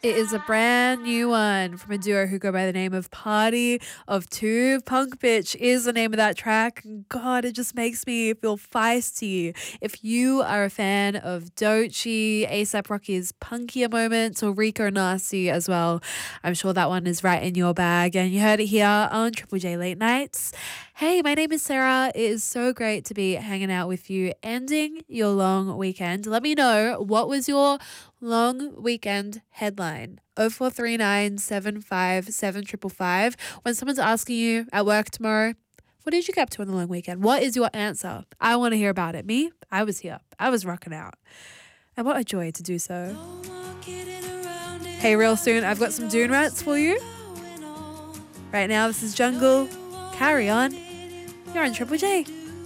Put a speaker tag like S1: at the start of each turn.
S1: It is a brand new one from a duo who go by the name of Party of Two. Punk Bitch is the name of that track. God, it just makes me feel feisty. If you are a fan of Doechii, ASAP Rocky's punkier moments, or Rico Nasty as well, I'm sure that one is right in your bag. And you heard it here on Triple J Late Nights. Hey, my name is Sarah. It is so great to be hanging out with you, ending your long weekend. Let me know, what was your long weekend headline? 0439 757 When someone's asking you at work tomorrow, what did you get up to on the long weekend? What is your answer? I want to hear about it. Me, I was here. I was rocking out. And what a joy to do so. Hey, real soon, I've got some Dune Rats for you. Right now, this is Jungle. Carry on. You're on Triple J.